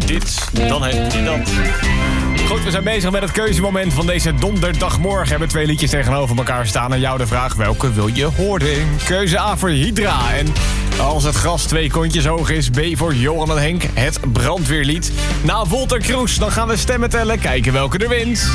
dit, dan heb je dat. Goed, we zijn bezig met het keuzemoment van deze donderdagmorgen. We hebben 2 liedjes tegenover elkaar staan. En jou de vraag, welke wil je horen? Keuze A voor Hydra. En als het gras 2 kontjes hoog is, B voor Johan en Henk, het brandweerlied. Na Wolter Kroes, dan gaan we stemmen tellen, kijken welke er wint.